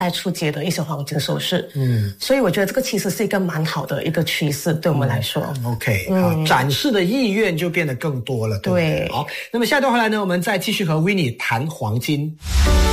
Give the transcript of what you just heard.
出街的一些黄金首饰。所以我觉得这个其实是一个蛮好的一个趋势，对我们来说。 OK， 好，展示的意愿就变得更多了。对。好，那么下一段回来呢，我们再继续和 Winnie 谈黄金。